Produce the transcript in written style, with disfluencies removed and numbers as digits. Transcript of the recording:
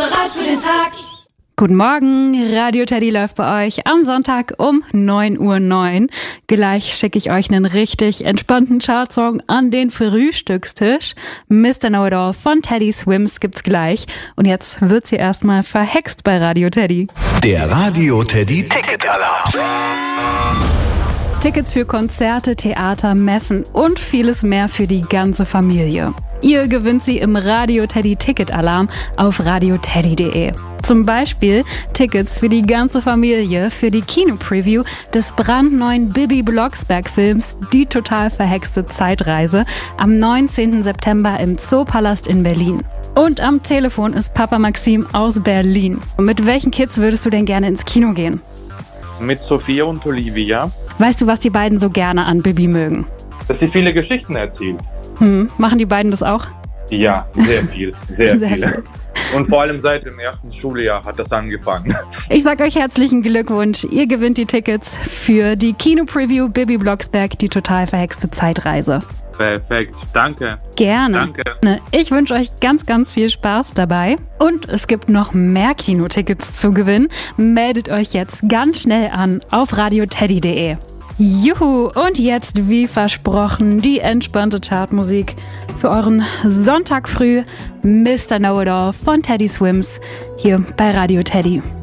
bereit für den Tag? Guten Morgen, Radio Teddy läuft bei euch am Sonntag um 9:09 Uhr. Gleich schicke ich euch einen richtig entspannten Chartsong an den Frühstückstisch. Mr. Know-It-All von Teddy Swims gibt's gleich. Und jetzt wird's hier erstmal verhext bei Radio Teddy. Der Radio Teddy Ticket-Alarm. Tickets für Konzerte, Theater, Messen und vieles mehr für die ganze Familie. Ihr gewinnt sie im Radio Teddy Ticket-Alarm auf radioteddy.de. Zum Beispiel Tickets für die ganze Familie für die Kino-Preview des brandneuen Bibi Blocksberg-Films Die total verhexte Zeitreise am 19. September im Zoopalast in Berlin. Und am Telefon ist Papa Maxim aus Berlin. Mit welchen Kids würdest du denn gerne ins Kino gehen? Mit Sophia und Olivia. Weißt du, was die beiden so gerne an Bibi mögen? Dass sie viele Geschichten erzählt. Machen die beiden das auch? Ja, sehr viel. Sehr viel. Schön. Und vor allem seit dem ersten Schuljahr hat das angefangen. Ich sag euch herzlichen Glückwunsch. Ihr gewinnt die Tickets für die Kino-Preview Bibi Blocksberg, die total verhexte Zeitreise. Perfekt. Danke. Gerne. Danke. Ich wünsche euch ganz, ganz viel Spaß dabei. Und es gibt noch mehr Kinotickets zu gewinnen. Meldet euch jetzt ganz schnell an auf radioteddy.de. Juhu, und jetzt, wie versprochen, die entspannte Chartmusik für euren Sonntag früh. Mr. Know-It-All von Teddy Swims hier bei Radio Teddy.